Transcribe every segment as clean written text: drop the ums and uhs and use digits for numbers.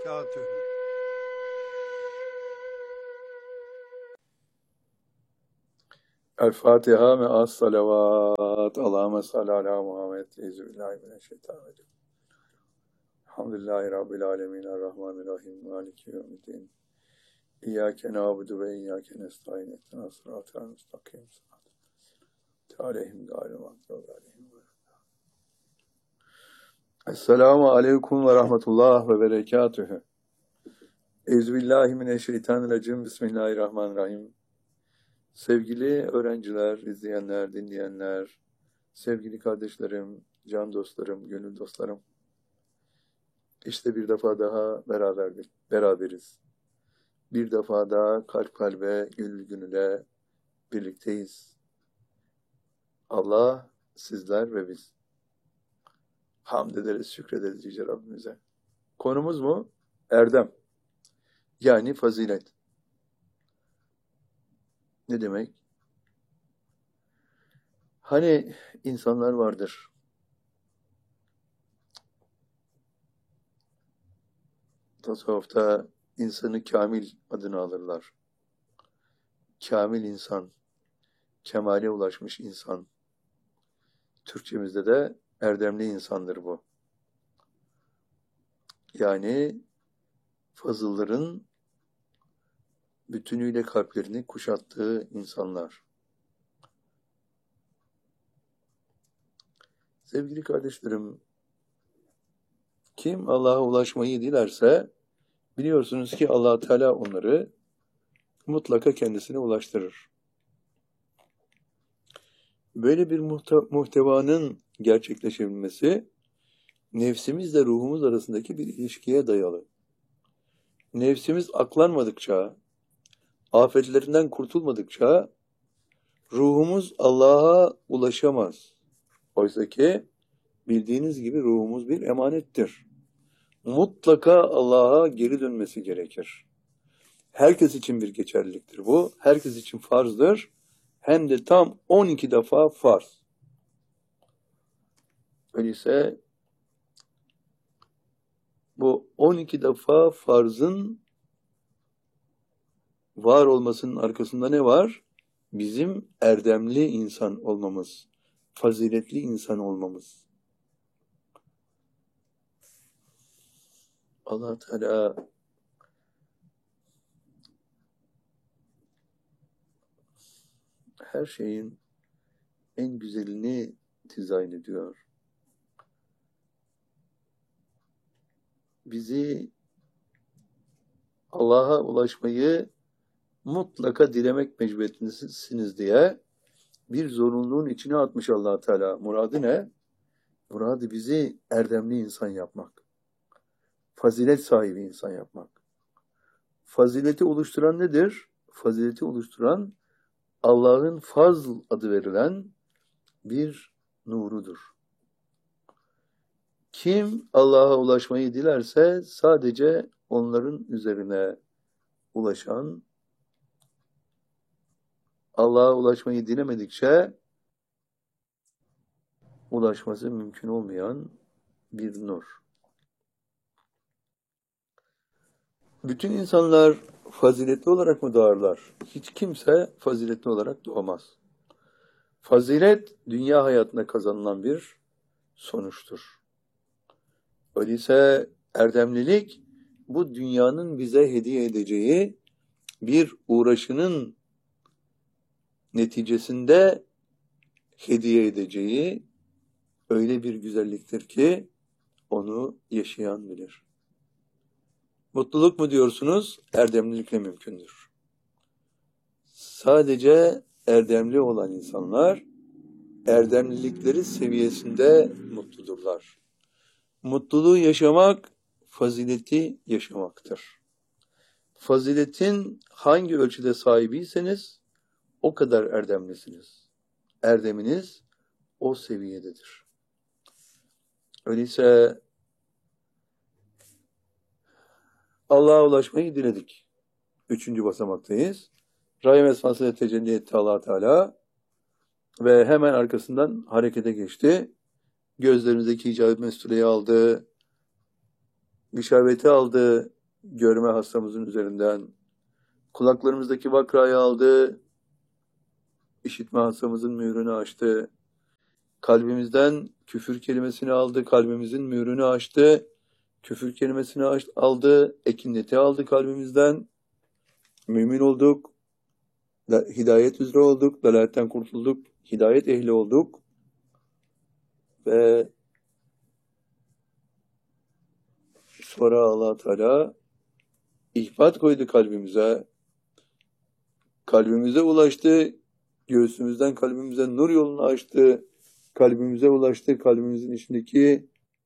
berekatühü. El Fatiha me'as salavat. Allahümme salli ala Muhammed. Euzubillahimineşşeytanirracim. Elhamdülillahi Rabbil alemin. Errahmanirrahim. Maliki yevmiddin. İyyâke na'budu ve iyyâke nestaîn. İhdinas sıratal müstakîm. Aleyhim gâyril mağdûbi aleyhim. Esselamu aleyküm ve rahmetullah ve berekatühü. Euzubillahimineşşeytanirracim. Bismillahirrahmanirrahim. Sevgili öğrenciler, izleyenler, dinleyenler, sevgili kardeşlerim, can dostlarım, gönül dostlarım. İşte bir defa daha beraberiz. Bir defa daha kalp kalbe, gönül gönüle birlikteyiz. Allah, sizler ve biz. Hamd ederiz, şükrederiz Yüce Rabbimize. Konumuz mu? Erdem. Yani fazilet. Ne demek? Hani insanlar vardır. Tasavvufta insanı kamil adını alırlar. Kamil insan, kemale ulaşmış insan. Türkçemizde de erdemli insandır bu. Yani fazılların bütünüyle kalplerini kuşattığı insanlar. Sevgili kardeşlerim, kim Allah'a ulaşmayı dilerse biliyorsunuz ki Allah Teala onları mutlaka kendisine ulaştırır. Böyle bir muhtevanın gerçekleşebilmesi nefsimizle ruhumuz arasındaki bir ilişkiye dayalı. Nefsimiz aklanmadıkça, afetlerinden kurtulmadıkça ruhumuz Allah'a ulaşamaz. Oysa ki bildiğiniz gibi ruhumuz bir emanettir. Mutlaka Allah'a geri dönmesi gerekir. Herkes için bir geçerliliktir bu. Herkes için farzdır. Hem de tam 12 defa farz. Öyleyse bu 12 defa farzın var olmasının arkasında ne var? Bizim erdemli insan olmamız, faziletli insan olmamız. Allah Teala her şeyin en güzelini dizayn ediyor. Bizi Allah'a ulaşmayı mutlaka dilemek mecburiyetindesiniz diye bir zorunluluğun içine atmış Allah Teala. Muradı ne? Muradı bizi erdemli insan yapmak. Fazilet sahibi insan yapmak. Fazileti oluşturan nedir? Fazileti oluşturan Allah'ın fazl adı verilen bir nurudur. Kim Allah'a ulaşmayı dilerse sadece onların üzerine ulaşan, Allah'a ulaşmayı dilemedikçe ulaşması mümkün olmayan bir nur. Bütün insanlar faziletli olarak mı doğarlar? Hiç kimse faziletli olarak doğamaz. Fazilet dünya hayatında kazanılan bir sonuçtur. Öyleyse erdemlilik bu dünyanın bize hediye edeceği bir uğraşının neticesinde hediye edeceği öyle bir güzelliktir ki onu yaşayan bilir. Mutluluk mu diyorsunuz? Erdemlilikle mümkündür. Sadece erdemli olan insanlar erdemlilikleri seviyesinde mutludurlar. Mutluluğu yaşamak, fazileti yaşamaktır. Faziletin hangi ölçüde sahibiyseniz o kadar erdemlisiniz. Erdeminiz o seviyededir. Öyleyse Allah'a ulaşmayı diledik. 3. basamaktayız. Rahim esmasıyla tecelli etti Allah Teala ve hemen arkasından harekete geçti. Gözlerimizdeki icabı mestureyi aldı. işareti aldı görme hastamızın üzerinden. Kulaklarımızdaki bakrayı aldı, işitme hastamızın mührünü açtı. Kalbimizden küfür kelimesini aldı, kalbimizin mührünü açtı. Küfür kelimesini aldı, ekinleti aldı kalbimizden. Mümin olduk, hidayet üzere olduk, dalaletten kurtulduk, hidayet ehli olduk. Ve sonra Allah Teala ihbat koydu kalbimize. Kalbimize ulaştı, göğsümüzden kalbimize nur yolunu açtı. Kalbimize ulaştı, kalbimizin içindeki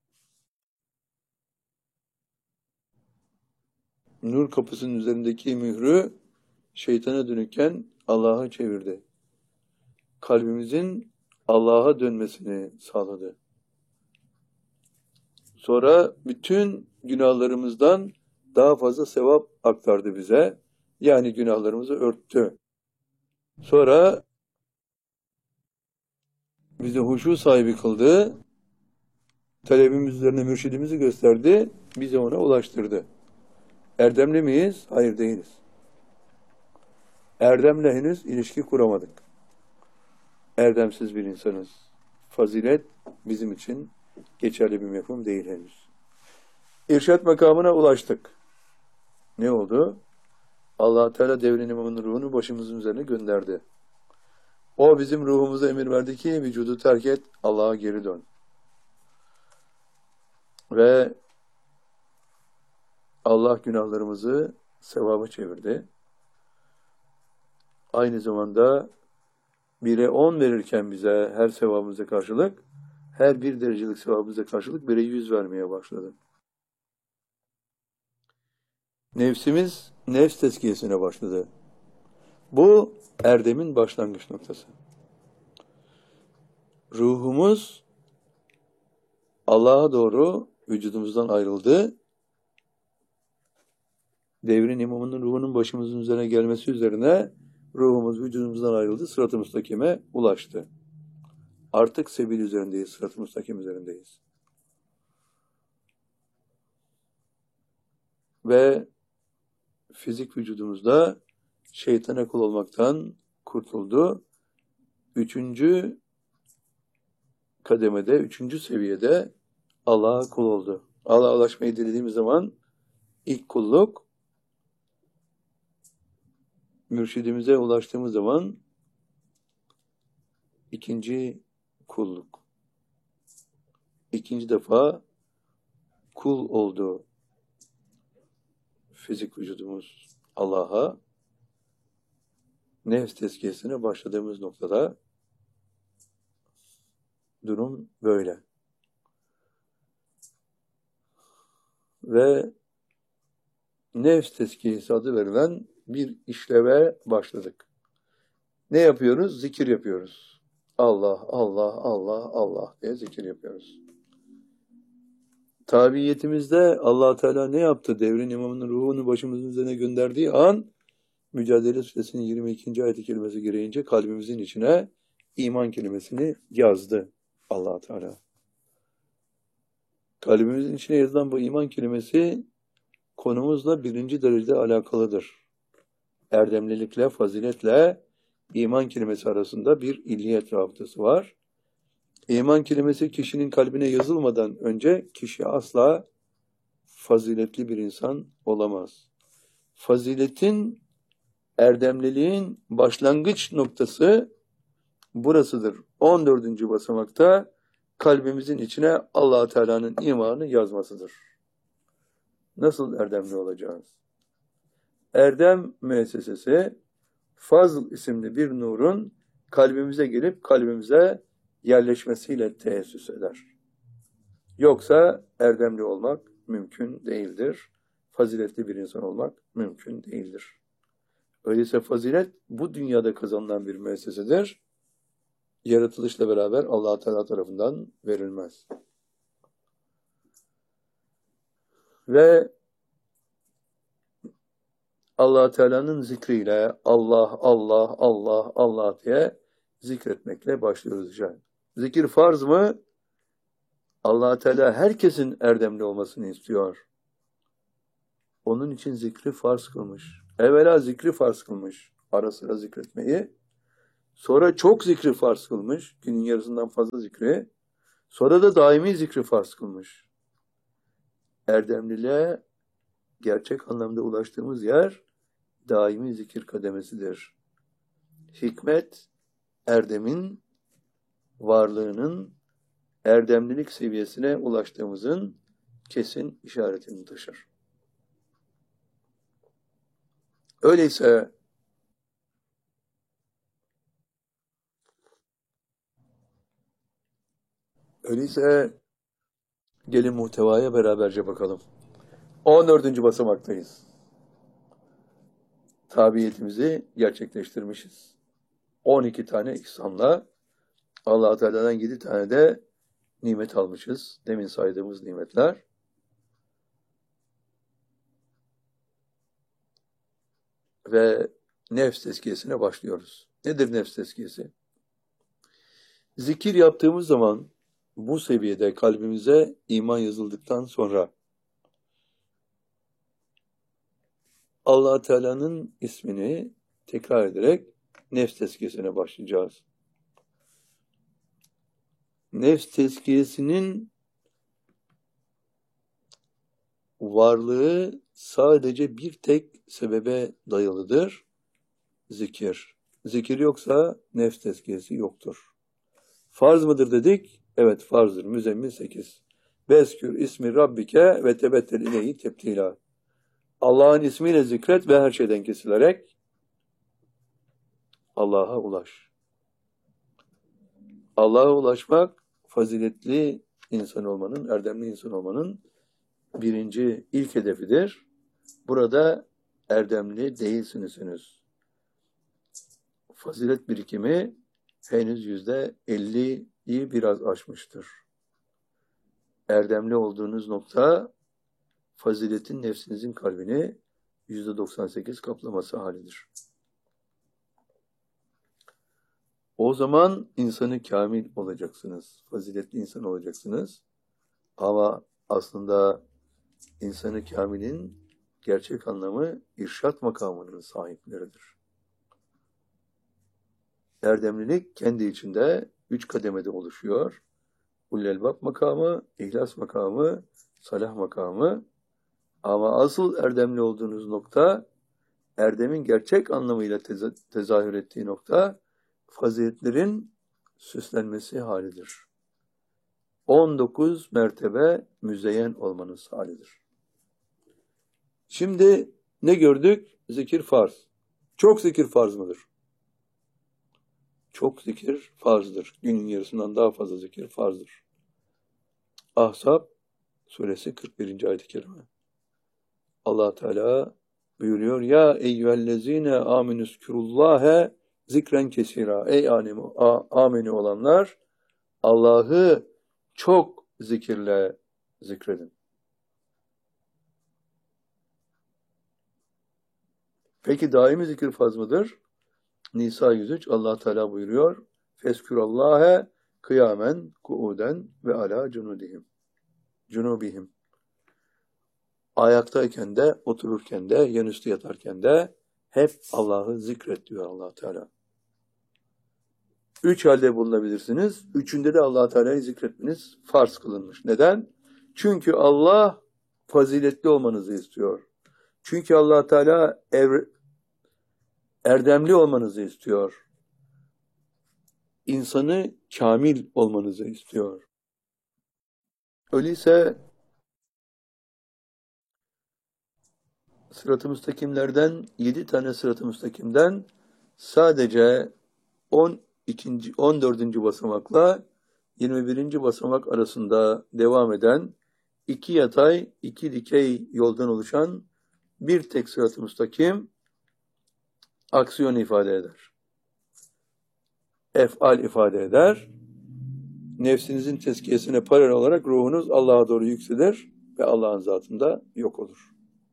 nur kapısının üzerindeki mührü şeytana dönükken Allah'a çevirdi. Kalbimizin Allah'a dönmesini sağladı. Sonra bütün günahlarımızdan daha fazla sevap aktardı bize. Yani günahlarımızı örttü. Sonra bizi huşu sahibi kıldı. Talebimiz üzerine mürşidimizi gösterdi. Bizi ona ulaştırdı. Erdemli miyiz? Hayır, değiliz. Erdemle henüz ilişki kuramadık. Erdemsiz bir insanız. Fazilet bizim için geçerli bir mefhum değil henüz. İrşad makamına ulaştık. Ne oldu? Allah Teala devrin imamının ruhunu başımızın üzerine gönderdi. O bizim ruhumuza emir verdi ki vücudu terk et, Allah'a geri dön. Ve Allah günahlarımızı sevaba çevirdi. Aynı zamanda 1'e 10 verirken bize her sevabımıza karşılık, her 1 derecelik sevabımıza karşılık 1'e 100 vermeye başladı. Nefsimiz nefs tezkiyesine başladı. Bu erdemin başlangıç noktası. Ruhumuz Allah'a doğru vücudumuzdan ayrıldı. Devrin imamının ruhunun başımızın üzerine gelmesi üzerine ruhumuz vücudumuzdan ayrıldı, sırat-ı müstakime ulaştı. Artık sebil üzerindeyiz, sırat-ı müstakim üzerindeyiz. Ve fizik vücudumuzda şeytana kul olmaktan kurtuldu. 3. kademede, 3. seviyede Allah'a kul oldu. Allah'a ulaşmayı dilediğimiz zaman ilk kulluk, mürşidimize ulaştığımız zaman 2. kulluk. 2. defa kul oldu fizik vücudumuz Allah'a. Nefs tezkiyesine başladığımız noktada durum böyle. Ve nefs tezkiyesi adı verilen bir işleve başladık. Ne yapıyoruz? Zikir yapıyoruz. Allah, Allah, Allah, Allah diye zikir yapıyoruz. Tabiiyetimizde Allah Teala ne yaptı? Devrin imamının ruhunu başımızın üzerine gönderdiği an Mücadele Suresinin 22. ayet-i kerimesi gereğince kalbimizin içine iman kelimesini yazdı Allah Teala. Kalbimizin içine yazılan bu iman kelimesi konumuzla 1. derecede alakalıdır. Erdemlilikle, faziletle iman kelimesi arasında bir illiyet rabıtası var. İman kelimesi kişinin kalbine yazılmadan önce kişi asla faziletli bir insan olamaz. Faziletin, erdemliliğin başlangıç noktası burasıdır. 14. basamakta kalbimizin içine Allah Teala'nın imanı yazmasıdır. Nasıl erdemli olacağız? Erdem müessesesi Fazl isimli bir nurun kalbimize gelip kalbimize yerleşmesiyle teessüs eder. Yoksa erdemli olmak mümkün değildir. Faziletli bir insan olmak mümkün değildir. Öyleyse fazilet bu dünyada kazanılan bir müessesedir. Yaratılışla beraber Allah Teala tarafından verilmez. Ve Allah Teala'nın zikriyle Allah, Allah, Allah, Allah diye zikretmekle başlıyoruz. Zikir farz mı? Allah Teala herkesin erdemli olmasını istiyor. Onun için zikri farz kılmış. Evvela zikri farz kılmış. Ara sıra zikretmeyi. Sonra çok zikri farz kılmış. Günün yarısından fazla zikri. Sonra da daimi zikri farz kılmış. Erdemliliğe gerçek anlamda ulaştığımız yer daimi zikir kademesidir. Hikmet, erdemin, varlığının erdemlilik seviyesine ulaştığımızın kesin işaretini taşır. Öyleyse gelin muhtevaya beraberce bakalım. 14. basamaktayız. Tabiyetimizi gerçekleştirmişiz. 12 tane ihsanla Allah-u Teala'dan 7 tane de nimet almışız. Demin saydığımız nimetler. Ve nefs tezkiyesine başlıyoruz. Nedir nefs tezkiyesi? Zikir yaptığımız zaman bu seviyede kalbimize iman yazıldıktan sonra Allah Teala'nın ismini tekrar ederek nefs tezkiyesine başlayacağız. Nefs tezkiyesinin varlığı sadece bir tek sebebe dayalıdır. Zikir. Zikir yoksa nefs tezkiyesi yoktur. Farz mıdır dedik? Evet farzdır. Müzzemmil 8. Beskür ismi Rabbike ve tebettel ileyhi tebtila. Allah'ın ismiyle zikret ve her şeyden kesilerek Allah'a ulaş. Allah'a ulaşmak faziletli insan olmanın, erdemli insan olmanın birinci ilk hedefidir. Burada erdemli değilsiniz henüz. Fazilet birikimi henüz %50'yi biraz aşmıştır. Erdemli olduğunuz nokta faziletin nefsinizin kalbini %98 kaplaması halidir. O zaman insanı kamil olacaksınız. Faziletli insan olacaksınız. Ama aslında insanı kamilin gerçek anlamı irşat makamının sahipleridir. Erdemlilik kendi içinde 3 kademede oluşuyor. Ulul-Elbab makamı, İhlas makamı, Salah makamı. Ama asıl erdemli olduğunuz nokta, erdemin gerçek anlamıyla tezahür ettiği nokta, faziletlerin süslenmesi halidir. 19 mertebe müzeyyen olmanız halidir. Şimdi ne gördük? Zikir farz. Çok zikir farz mıdır? Çok zikir farzdır. Günün yarısından daha fazla zikir farzdır. Ahzab suresi 41. ayet-i kerime. Allah Teala buyuruyor: Ya eyyühellezine aminüzkurullâhe zikren kesira. Ey ameni olanlar, Allah'ı çok zikirle zikredin. Peki daimi zikir farz mıdır? Nisa 103 Allah Teala buyuruyor: Feskürallâhe kıyamen, kuuden ve ala cunubihim. Ayaktayken de, otururken de, yanüstü yatarken de hep Allah'ı zikret diyor Allah Teala. 3 halde bulunabilirsiniz. 3'ünde de Allah Teala'yı zikretmeniz farz kılınmış. Neden? Çünkü Allah faziletli olmanızı istiyor. Çünkü Allah Teala erdemli olmanızı istiyor. İnsanı kamil olmanızı istiyor. Öyleyse sırat-ı müstakimlerden 7 tane sırat-ı müstakimden sadece 14. basamakla 21. basamak arasında devam eden 2 yatay, 2 dikey yoldan oluşan bir tek sırat-ı müstakim aksiyon ifade eder. Ef'al ifade eder. Nefsinizin tezkiyesine paralel olarak ruhunuz Allah'a doğru yükselir ve Allah'ın zatında yok olur.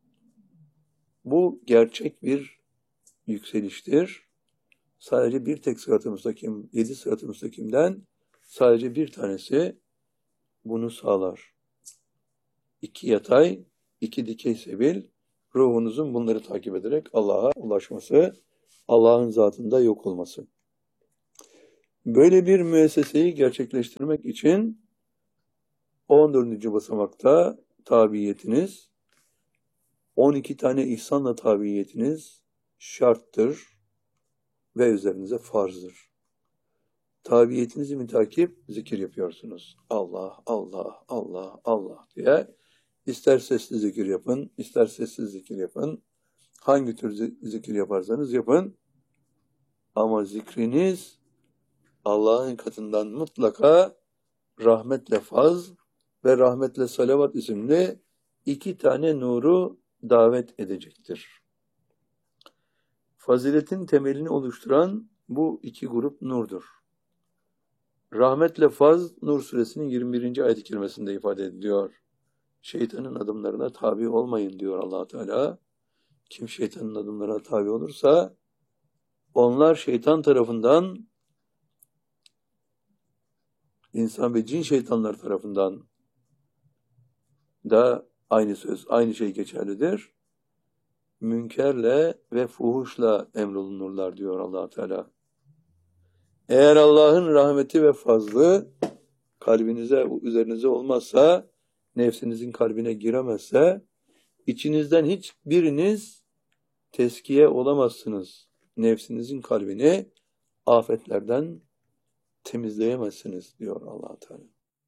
Bu gerçek bir yükseliştir. Sadece bir tek sırat-ı müstakim, 7 sırat-ı müstakimden sadece bir tanesi bunu sağlar. 2 yatay, 2 dikey sebil ruhunuzun bunları takip ederek Allah'a ulaşması, Allah'ın zatında yok olması. Böyle bir müesseseyi gerçekleştirmek için 14. basamakta tabiyetiniz, 12 tane ihsanla tabiyetiniz şarttır ve üzerinize farzdır. Tabiyetinizi mütakip zikir yapıyorsunuz. Allah, Allah, Allah, Allah diye. İster sesli zikir yapın, ister sessiz zikir yapın. Hangi tür zikir yaparsanız yapın. Ama zikriniz Allah'ın katından mutlaka rahmetle faz ve rahmetle salavat isimli 2 tane nuru davet edecektir. Faziletin temelini oluşturan bu 2 grup nurdur. Rahmetle faz Nur suresinin 21. ayet-i kerimesinde ifade ediliyor. Şeytanın adımlarına tabi olmayın diyor Allah Teala. Kim şeytanın adımlarına tabi olursa onlar şeytan tarafından, insan ve cin şeytanlar tarafından da aynı söz, aynı şey geçerlidir. Münkerle ve fuhuşla emrolunurlar diyor Allah Teala. Eğer Allah'ın rahmeti ve fazlı kalbinize, üzerinize olmazsa, nefsinizin kalbine giremezse, içinizden hiçbiriniz teskiye olamazsınız. Nefsinizin kalbini afetlerden temizleyemezsiniz diyor Allah Teala.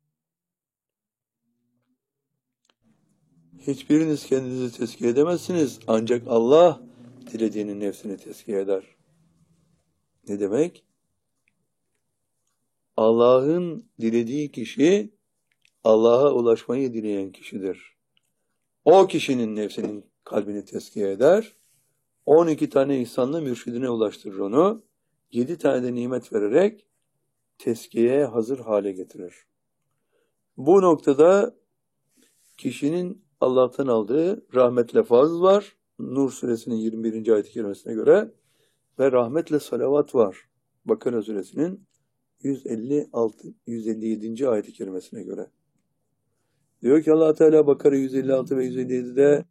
Hiçbiriniz kendinizi tezkiye edemezsiniz. Ancak Allah dilediğinin nefsini tezkiye eder. Ne demek? Allah'ın dilediği kişi Allah'a ulaşmayı dileyen kişidir. O kişinin nefsinin kalbini tezkiye eder. 12 tane ihsanla mürşidine ulaştırır onu. 7 tane de nimet vererek tezkiyeye hazır hale getirir. Bu noktada kişinin Allah'tan aldığı rahmetle faz var. Nur suresinin 21. ayet-i kerimesine göre ve rahmetle salavat var. Bakara suresinin 157. ayet-i kerimesine göre. Diyor ki Allah Teala Bakara 156 ve 157'de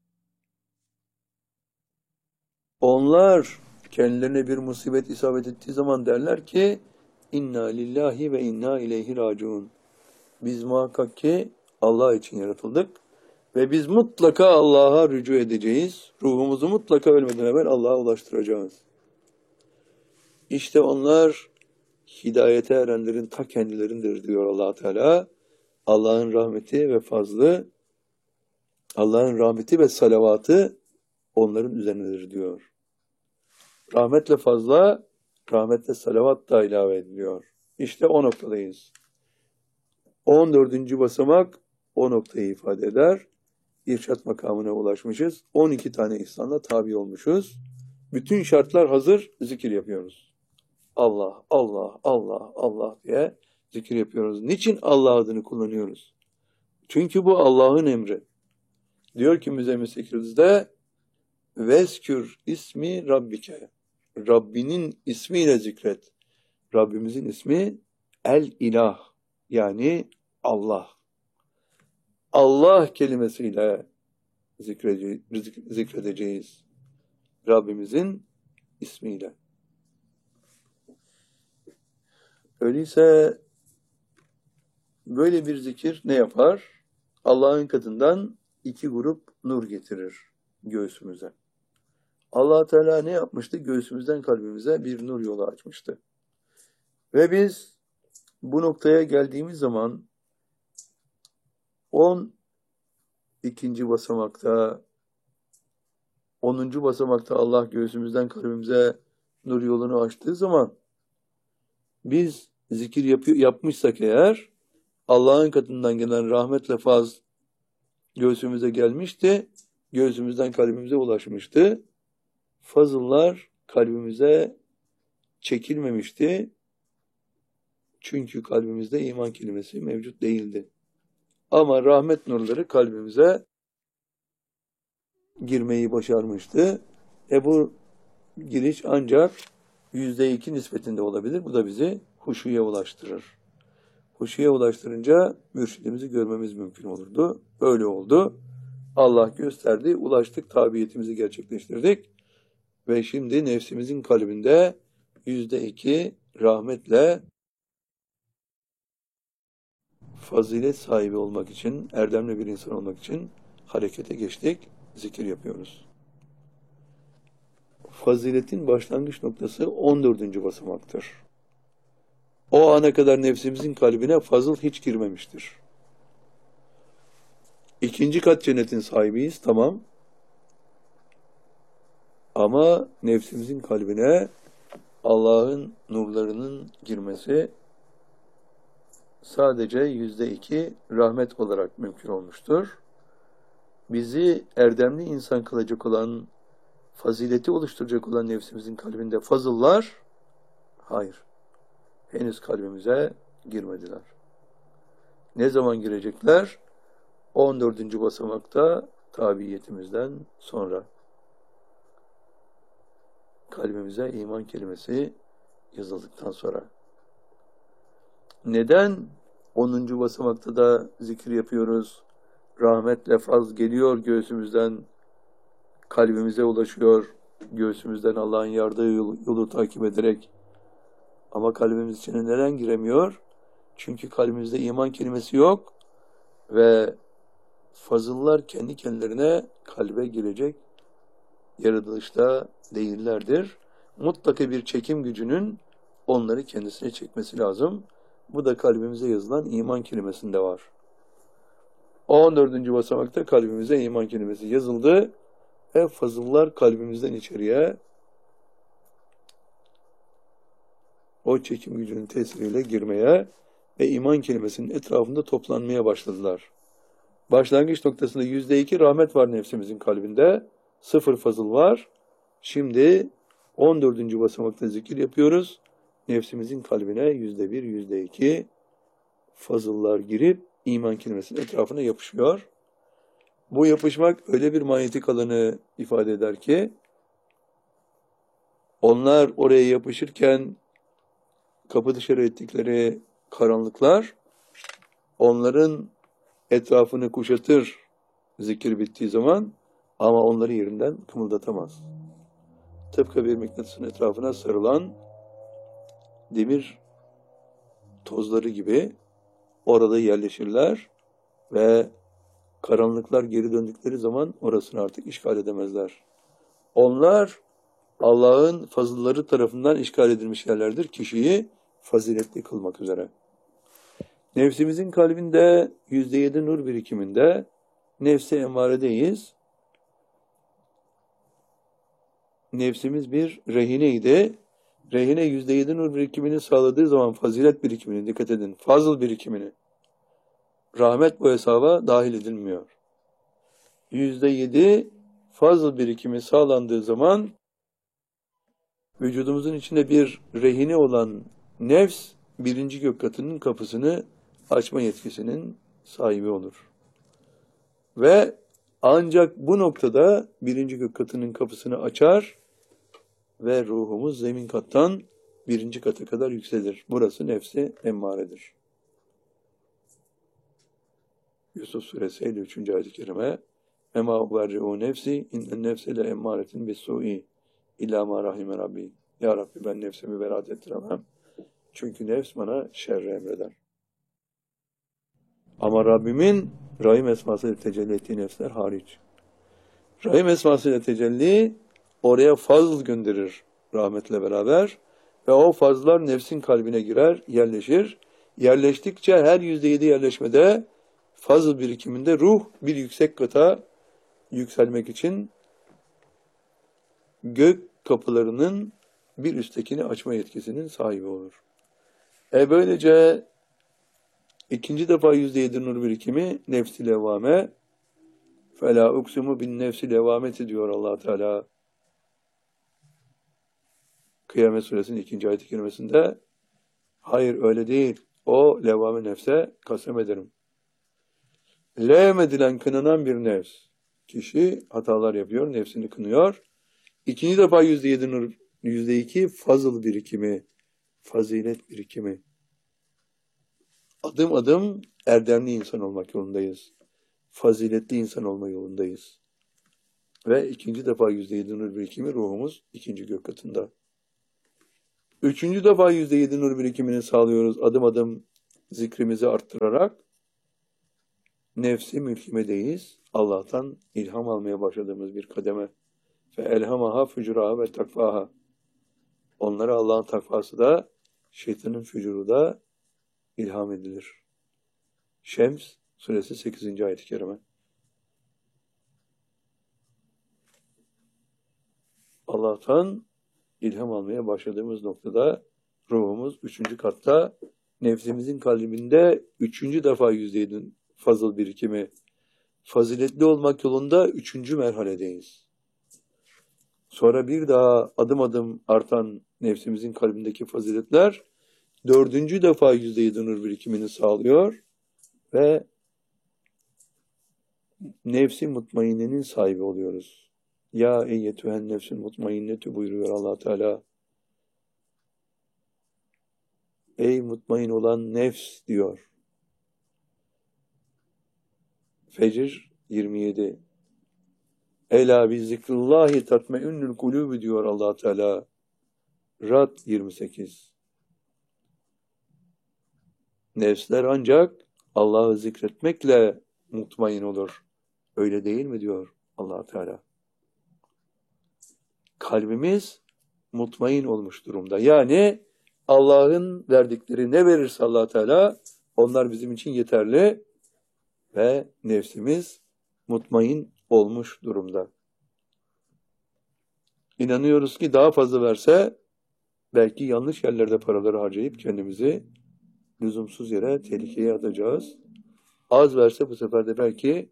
onlar kendilerine bir musibet isabet ettiği zaman derler ki İnna lillahi ve inna ileyhi raciun. Biz muhakkak ki Allah için yaratıldık ve biz mutlaka Allah'a rücu edeceğiz. Ruhumuzu mutlaka ölmeden evvel Allah'a ulaştıracağız. İşte onlar hidayete erenlerin ta kendilerindir diyor Allah Teala. Allah'ın rahmeti ve fazlı, Allah'ın rahmeti ve salavatı onların üzerindedir diyor. Rahmetle fazla, rahmetle salavat da ilave ediliyor. İşte o noktadayız. 14. basamak o noktayı ifade eder. İrşad makamına ulaşmışız. 12 tane ihsanla tabi olmuşuz. Bütün şartlar hazır, zikir yapıyoruz. Allah, Allah, Allah, Allah diye zikir yapıyoruz. Niçin Allah adını kullanıyoruz? Çünkü bu Allah'ın emri. Diyor ki Müzzemmil 8'de Veskür ismi Rabbike. Rabbinin ismiyle zikret. Rabbimizin ismi El-İlah. Yani Allah. Allah kelimesiyle zikredeceğiz. Rabbimizin ismiyle. Öyleyse böyle bir zikir ne yapar? Allah'ın katından 2 grup nur getirir göğsümüze. Allah Teala ne yapmıştı? Göğsümüzden kalbimize bir nur yolu açmıştı. Ve biz bu noktaya geldiğimiz zaman 12. basamakta, 10. basamakta Allah göğsümüzden kalbimize nur yolunu açtığı zaman biz zikir yapmışsak eğer Allah'ın katından gelen rahmetle faz göğsümüze gelmişti, göğsümüzden kalbimize ulaşmıştı. Fazıllar kalbimize çekilmemişti. Çünkü kalbimizde iman kelimesi mevcut değildi. Ama rahmet nurları kalbimize girmeyi başarmıştı. Bu giriş ancak %2 nispetinde olabilir. Bu da bizi huşuya ulaştırır. Huşuya ulaştırınca mürşidimizi görmemiz mümkün olurdu. Öyle oldu. Allah gösterdi, ulaştık, tabiyetimizi gerçekleştirdik. Ve şimdi nefsimizin kalbinde %2 rahmetle fazilet sahibi olmak için, erdemli bir insan olmak için harekete geçtik, zikir yapıyoruz. Faziletin başlangıç noktası 14. basamaktır. O ana kadar nefsimizin kalbine fazıl hiç girmemiştir. İkinci kat cennetin sahibiyiz, tamam. Ama nefsimizin kalbine Allah'ın nurlarının girmesi sadece %2 rahmet olarak mümkün olmuştur. Bizi erdemli insan kılacak olan, fazileti oluşturacak olan nefsimizin kalbinde fazıllar, hayır, henüz kalbimize girmediler. Ne zaman girecekler? 14. basamakta tabiiyetimizden sonra. Kalbimize iman kelimesi yazıldıktan sonra. Neden 10. basamakta da zikir yapıyoruz? Rahmetle faz geliyor göğsümüzden, kalbimize ulaşıyor. Göğsümüzden Allah'ın yardığı yolu takip ederek. Ama kalbimiz içine neden giremiyor? Çünkü kalbimizde iman kelimesi yok ve fazıllar kendi kendilerine kalbe girecek yaratılışta değillerdir. Mutlaka bir çekim gücünün onları kendisine çekmesi lazım. Bu da kalbimize yazılan iman kelimesinde var. 14. basamakta kalbimize iman kelimesi yazıldı ve fazıllar kalbimizden içeriye o çekim gücünün tesiriyle girmeye ve iman kelimesinin etrafında toplanmaya başladılar. Başlangıç noktasında %2 rahmet var nefsimizin kalbinde. 0 fazıl var. Şimdi 14. basamakta zikir yapıyoruz. Nefsimizin kalbine %1, %2 fazıllar girip iman kelimesinin etrafına yapışıyor. Bu yapışmak öyle bir manyetik alanı ifade eder ki onlar oraya yapışırken kapı dışarı ettikleri karanlıklar onların etrafını kuşatır zikir bittiği zaman ama onları yerinden kımıldatamaz. Tıpkı bir mıknatısın etrafına sarılan demir tozları gibi orada yerleşirler ve karanlıklar geri döndükleri zaman orasını artık işgal edemezler. Onlar Allah'ın fazılları tarafından işgal edilmiş yerlerdir. Kişiyi faziletli kılmak üzere. Nefsimizin kalbinde %7 nur birikiminde nefse emmaredeyiz. Nefsimiz bir rehineydi. Rehine %7 nur birikimini sağladığı zaman fazilet birikimini, dikkat edin, fazıl birikimini, rahmet bu hesaba dahil edilmiyor. %7 fazıl birikimi sağlandığı zaman vücudumuzun içinde bir rehine olan nefs birinci gök katının kapısını açma yetkisinin sahibi olur. Ve ancak bu noktada birinci gök katının kapısını açar ve ruhumuz zemin kattan birinci kata kadar yükselir. Burası nefsi emmaredir. Yusuf Suresi 53. ayet-i kerime Ema uberri'u nefsi innen nefse le emmaretin bis-su'i illa ma rahime rabbi. Ya Rabbi ben nefsimi beraat ettiremem. Çünkü nefs bana şerri emreder. Ama Rabbimin Rahim esmasıyla tecelli ettiği nefsler hariç. Rahim esmasıyla tecelli oraya fazl gönderir rahmetle beraber ve o fazlar nefsin kalbine girer, yerleşir. Yerleştikçe her %7 yerleşmede fazl birikiminde ruh bir yüksek kata yükselmek için gök kapılarının bir üsttekini açma yetkisinin sahibi olur. Böylece ikinci defa %7 nur birikimi nefs-i levvame فَلَا اُقْسِمُ بِالنَّفْسِ levameti diyor Allah Teala. Kıyamet Suresinin 2. ayet-i kerimesinde hayır öyle değil. O levvame nefse kasem ederim. Levm edilen kınanan bir nefs. Kişi hatalar yapıyor, nefsini kınıyor. İkinci defa %7 nur, %2 fazıl birikimi, fazilet birikimi. Adım adım erdemli insan olmak yolundayız. faziletli insan olma yolundayız. Ve ikinci defa %7 nur birikimi ruhumuz ikinci gök katında. Üçüncü defa %7 nur birikimini sağlıyoruz adım adım zikrimizi arttırarak. Nefsi mülkimedeyiz. Allah'tan ilham almaya başladığımız bir kademe. Ve elhamaha fücuraha ve takvaha. Onlara Allah'ın takvası da, şeytanın fücuru da ilham edilir. Şems suresi 8. ayet-i kerime. Allah'tan ilham almaya başladığımız noktada ruhumuz 3. katta, nefsimizin kalbinde 3. defa %7 fazıl birikimi, faziletli olmak yolunda 3. merhaledeyiz. Sonra bir daha adım adım artan nefsimizin kalbindeki faziletler 4. defa %7 nur birikimini sağlıyor ve nefsi mutmainnenin sahibi oluyoruz. Ya eyyetühen nefsün mutmainnetü buyuruyor Allah Teala. Ey mutmain olan nefs diyor. Fecr 27. Ela bi zikrullahi tatmeinnül kulûbü diyor Allah Teala. Rad 28. Nefsler ancak Allah'ı zikretmekle mutmain olur. Öyle değil mi diyor Allah Teala. Kalbimiz mutmain olmuş durumda. Yani Allah'ın verdikleri ne verirse Allah Teala onlar bizim için yeterli ve nefsimiz mutmain olmuş durumda. İnanıyoruz ki daha fazla verse belki yanlış yerlerde paraları harcayıp kendimizi lüzumsuz yere tehlikeye atacağız. Az verse bu sefer de belki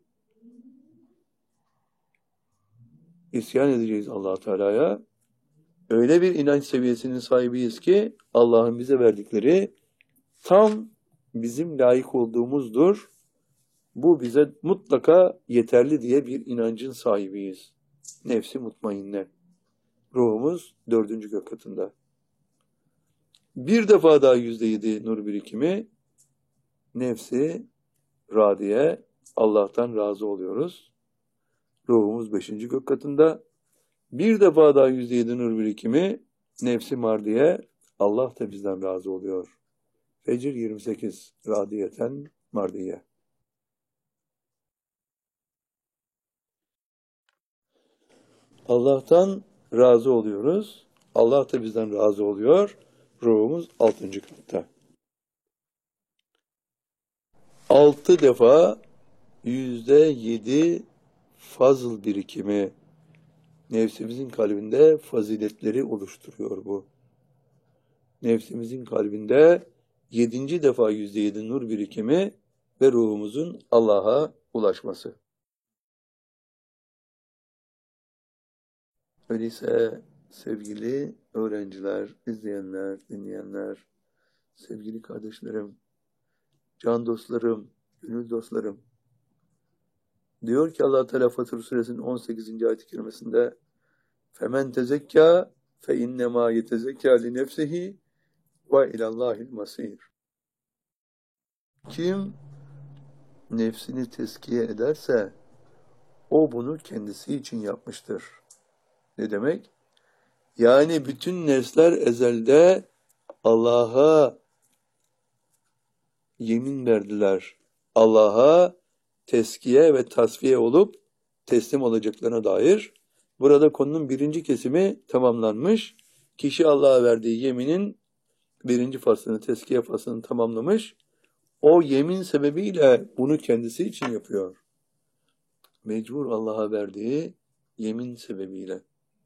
isyan edeceğiz Allah Teala'ya. Öyle bir inanç seviyesinin sahibiyiz ki Allah'ın bize verdikleri tam bizim layık olduğumuzdur. Bu bize mutlaka yeterli diye bir inancın sahibiyiz. Nefsi mutmainne. Ruhumuz 4. gök katında. Bir defa daha %7 nur birikimi, nefsi radiye, Allah'tan razı oluyoruz. Ruhumuz 5. gök katında. Bir defa daha %7 nur birikimi, nefsi mardiye, Allah da bizden razı oluyor. Fecr 28. Radiyeten mardiye. Allah'tan razı oluyoruz. Allah da bizden razı oluyor. Ruhumuz 6. katta. 6 defa %7 fazıl birikimi nefsimizin kalbinde faziletleri oluşturuyor bu. Nefsimizin kalbinde 7. defa %7 nur birikimi ve ruhumuzun Allah'a ulaşması. Öyleyse sevgili öğrenciler, izleyenler, dinleyenler, sevgili kardeşlerim, can dostlarım, gönül dostlarım, diyor ki Allah Teala Fatır Suresinin 18. ayet-i kerimesinde فَمَنْ تَزَكَّى فَاِنَّمَا يَتَزَكَّى لِنَفْسِهِ وَاِلَى اللّٰهِ الْمَصِيرِ. Kim nefsini tezkiye ederse o bunu kendisi için yapmıştır. Ne demek? Yani bütün nefsler ezelde Allah'a yemin verdiler. Allah'a teskiye ve tasfiye olup teslim olacaklarına dair. Burada konunun 1. kesimi tamamlanmış. Kişi Allah'a verdiği yeminin 1. faslını, teskiye faslını tamamlamış. O yemin sebebiyle bunu kendisi için yapıyor. Mecbur Allah'a verdiği yemin sebebiyle.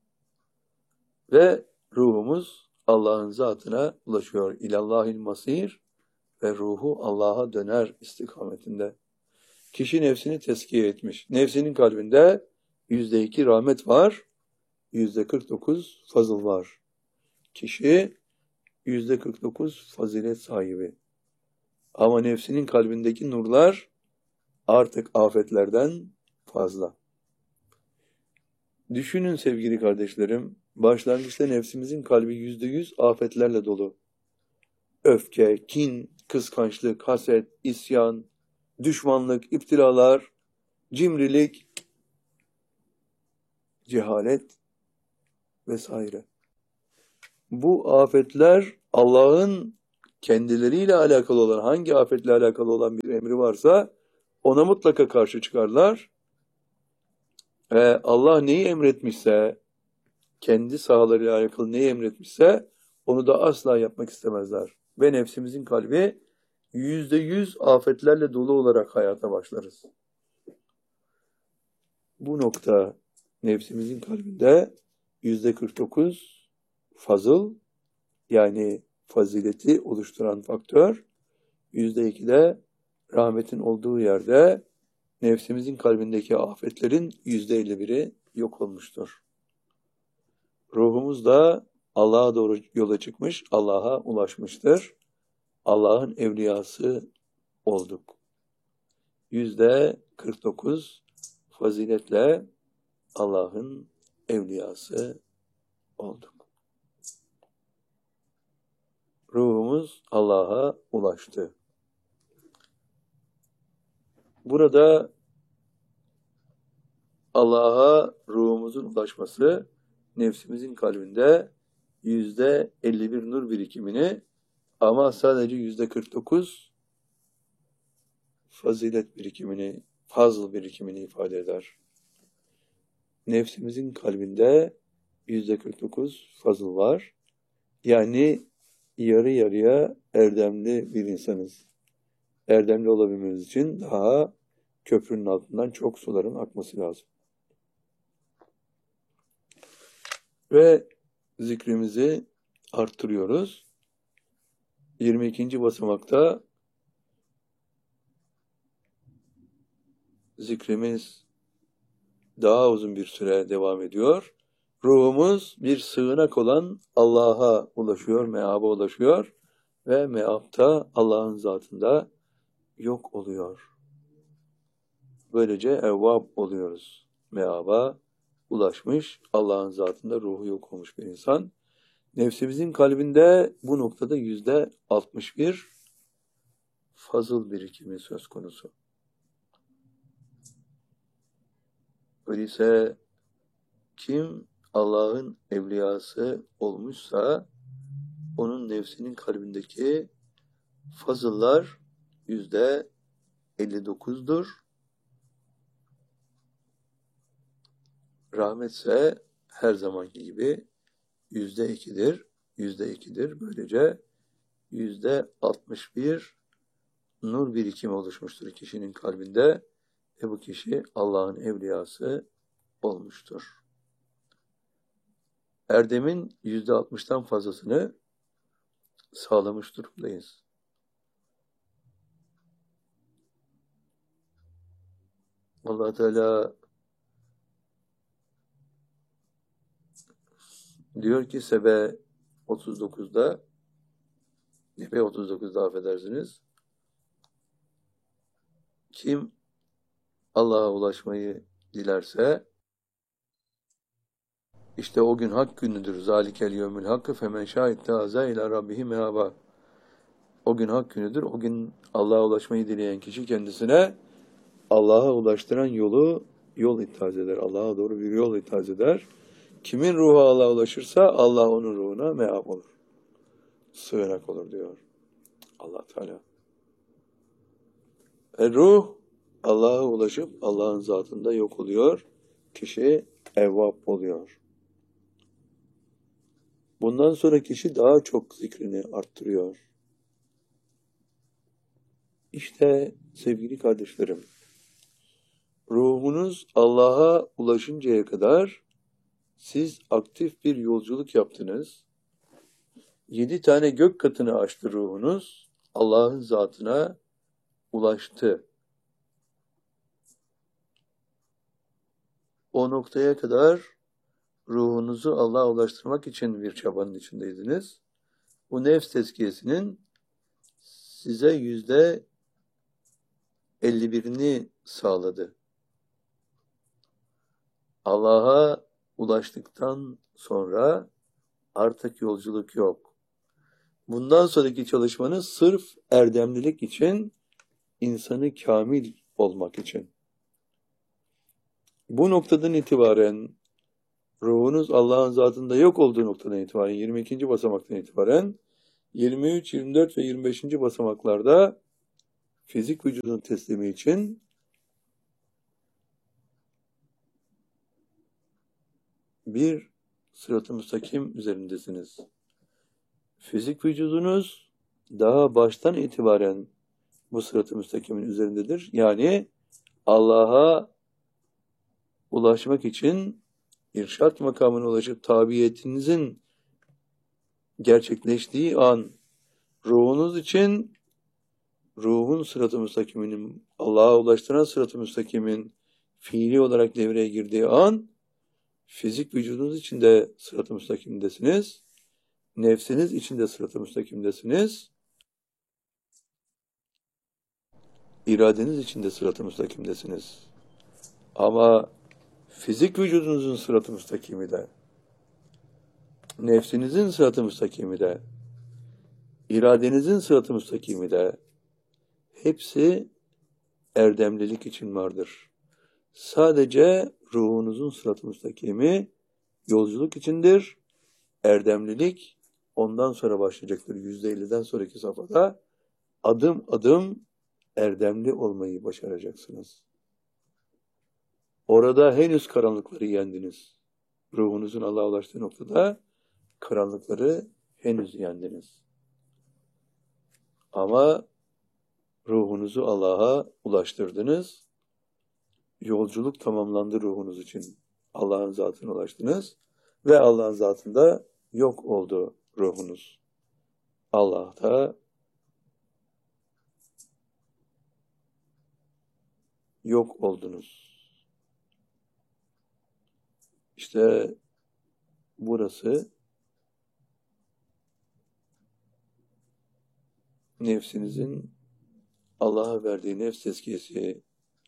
Ve ruhumuz Allah'ın zatına ulaşıyor. İlallahil masir ve ruhu Allah'a döner istikametinde. Kişi nefsini teskiye etmiş. Nefsinin kalbinde %2 rahmet var, %49 fazıl var. Kişi %49 fazilet sahibi. Ama nefsinin kalbindeki nurlar artık afetlerden fazla. Düşünün sevgili kardeşlerim, başlangıçta nefsimizin kalbi %100 afetlerle dolu. Öfke, kin, kıskançlık, haset, isyan, düşmanlık, iptilalar, cimrilik, cehalet vesaire. Bu afetler Allah'ın kendileriyle alakalı olan, hangi afetle alakalı olan bir emri varsa ona mutlaka karşı çıkarlar. Allah neyi emretmişse, kendi sahalarıyla alakalı neyi emretmişse onu da asla yapmak istemezler. Ve nefsimizin kalbi %100 afetlerle dolu olarak hayata başlarız. Bu nokta nefsimizin kalbinde %49 fazıl, yani fazileti oluşturan faktör, %2 de rahmetin olduğu yerde nefsimizin kalbindeki afetlerin %51'i yok olmuştur. Ruhumuz da Allah'a doğru yola çıkmış, Allah'a ulaşmıştır. Allah'ın evliyası olduk. %49 faziletle Allah'ın evliyası olduk. Ruhumuz Allah'a ulaştı. Burada Allah'a ruhumuzun ulaşması nefsimizin kalbinde %51 nur birikimini ama sadece %49 fazilet birikimini, fazl birikimini ifade eder. Nefsimizin kalbinde %49 fazıl var. Yani yarı yarıya erdemli bir insanız. Erdemli olabilmemiz için daha köprünün altından çok suların akması lazım. Ve zikrimizi arttırıyoruz. 22. basamakta zikrimiz daha uzun bir süre devam ediyor. Ruhumuz bir sığınak olan Allah'a ulaşıyor, meaba ulaşıyor ve meapta Allah'ın zatında yok oluyor. Böylece evvab oluyoruz. Meaba ulaşmış, Allah'ın zatında ruhu yok olmuş bir insan. Nefsimizin kalbinde bu noktada %61 fazıl birikimi söz konusu. Öyleyse kim Allah'ın evliyası olmuşsa onun nefsinin kalbindeki fazıllar %59'dur. Rahmetse her zamanki gibi %2'dir. %2'dir. Böylece %61 nur birikimi oluşmuştur kişinin kalbinde ve bu kişi Allah'ın evliyası olmuştur. Erdemin %60'tan fazlasını sağlamış durumdayız. Allah Teala diyor ki Sebe 39'da, Nebe 39'da affedersiniz. Kim Allah'a ulaşmayı dilerse işte o gün hak günüdür. Zalikel yevmül hakkı femen şahit taza ila rabbihi meaba. O gün hak günüdür. O gün Allah'a ulaşmayı dileyen kişi kendisine Allah'a ulaştıran yol ithaz eder. Allah'a doğru bir yol ithaz eder. Kimin ruhu Allah'a ulaşırsa Allah onun ruhuna meab olur. Sığınak olur diyor Allah Teala. Ruh Allah'a ulaşıp Allah'ın zatında yok oluyor. Kişi evvab oluyor. Bundan sonra kişi daha çok zikrini arttırıyor. İşte sevgili kardeşlerim, ruhunuz Allah'a ulaşıncaya kadar siz aktif bir yolculuk yaptınız. 7 tane gök katını aştı ruhunuz. Allah'ın zatına ulaştı. O noktaya kadar ruhunuzu Allah'a ulaştırmak için bir çabanın içindeydiniz. Bu nefs tezkiyesinin size %51'ini sağladı. Allah'a ulaştıktan sonra artık yolculuk yok. Bundan sonraki çalışmanız sırf erdemlilik için, insanı kamil olmak için. Bu noktadan itibaren ruhunuz Allah'ın zatında yok olduğu noktadan itibaren 22. basamaktan itibaren 23, 24 ve 25. basamaklarda fizik vücudun teslimi için bir sırat-ı müstakim üzerindesiniz. Fizik vücudunuz daha baştan itibaren bu sırat-ı müstakimin üzerindedir. Yani Allah'a ulaşmak için irşat makamına ulaşıp tabiyetinizin gerçekleştiği an ruhunuz için ruhun sırat-ı müstakiminin Allah'a ulaştıran sırat-ı müstakimin fiili olarak devreye girdiği an fizik vücudunuz için de sırat-ı müstakimdesiniz. Nefsiniz için de sırat-ı müstakimdesiniz. İradeniz için de sırat-ı müstakimdesiniz. Ama fizik vücudunuzun sırat-ı müstakimi de, nefsinizin sırat-ı müstakimi de, iradenizin sırat-ı müstakimi de hepsi erdemlilik için vardır. Sadece ruhunuzun sırat-ı müstakimi yolculuk içindir. Erdemlilik ondan sonra başlayacaktır. %50'den sonraki safhada adım adım erdemli olmayı başaracaksınız. Orada henüz karanlıkları yendiniz. Ruhunuzun Allah'a ulaştığı noktada karanlıkları henüz yendiniz. Ama ruhunuzu Allah'a ulaştırdınız. Yolculuk tamamlandı ruhunuz için. Allah'ın zatına ulaştınız ve Allah'ın zatında yok oldu ruhunuz. Allah'ta yok oldunuz. İşte burası nefsinizin Allah'a verdiği nefs tezkiyesi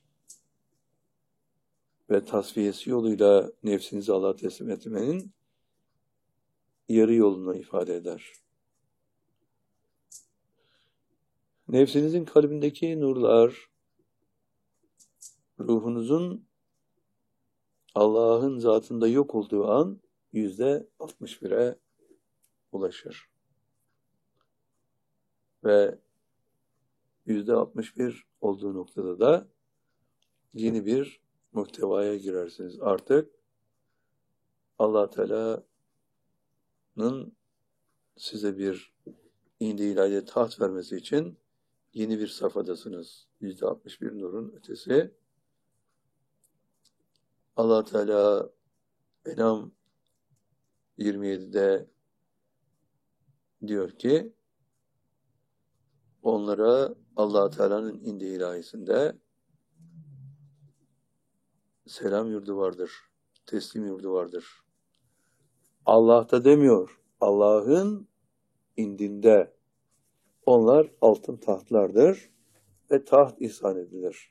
ve tasfiyesi yoluyla nefsinizi Allah'a teslim etmenin yarı yolunu ifade eder. Nefsinizin kalbindeki nurlar, ruhunuzun Allah'ın zatında yok olduğu an %61'e ulaşır. Ve %61 olduğu noktada da yeni bir muhtevaya girersiniz. Artık Allah Teala'nın size bir indi ilahiye taht vermesi için yeni bir safhadasınız. %61 nurun ötesi. Allah Teala Enam 27'de diyor ki onlara Allah Teala'nın indi ilahisinde selam yurdu vardır, teslim yurdu vardır. Allah'ta demiyor, Allah'ın indinde onlar altın tahtlardır ve taht ihsan edilir.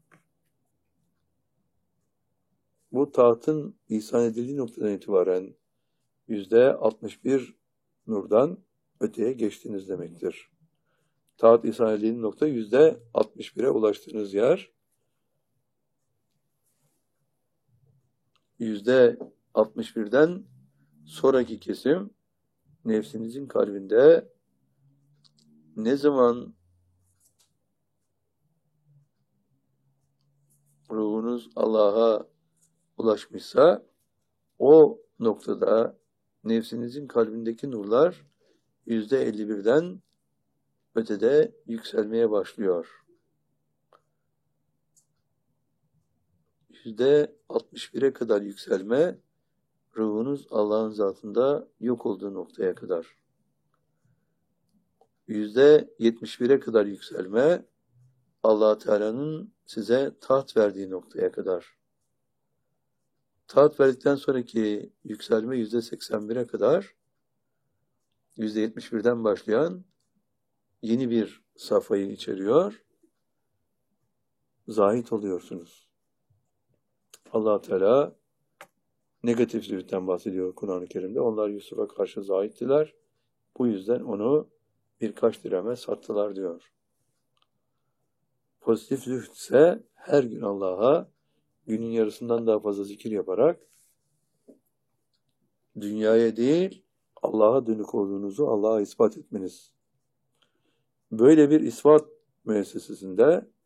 Bu tahtın ihsan edildiği noktadan itibaren %61 nurdan öteye geçtiniz demektir. Taht ihsan edildiği nokta %61'e ulaştığınız yer. %61'den sonraki kesim nefsinizin kalbinde ne zaman ruhunuz Allah'a ulaşmışsa o noktada nefsinizin kalbindeki nurlar %51'den ötede yükselmeye başlıyor. %61'e kadar yükselme ruhunuz Allah'ın zatında yok olduğu noktaya kadar. %71'e kadar yükselme Allah Teala'nın size taht verdiği noktaya kadar. Taht verdikten sonraki yükselme %81'e kadar %71'den başlayan yeni bir safhayı içeriyor. Zahit oluyorsunuz. Allah Teala negatif zühitten bahsediyor Kur'an-ı Kerim'de. Onlar Yusuf'a karşı zahittiler. Bu yüzden onu birkaç dirheme sattılar diyor. Pozitif zühd ise her gün Allah'a günün yarısından daha fazla zikir yaparak dünyaya değil Allah'a dönük olduğunuzu Allah'a ispat etmeniz. Böyle bir ispat müessesesinde